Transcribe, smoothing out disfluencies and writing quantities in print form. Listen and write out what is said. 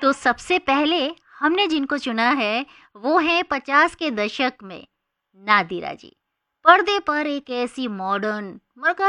तो सबसे पहले हमने जिनको चुना है वो है 50 के दशक में नादिरा जी। पर्दे पर एक ऐसी मॉडर्न मगर